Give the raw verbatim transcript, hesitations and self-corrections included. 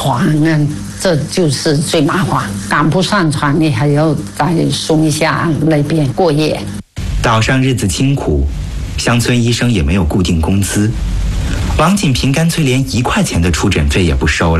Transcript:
船啊，这就是最麻烦。赶不上船，你还要在松下那边过夜。 岛上日子清苦，乡村医生也没有固定工资，王锦平干脆连一块钱的出诊费也不收了。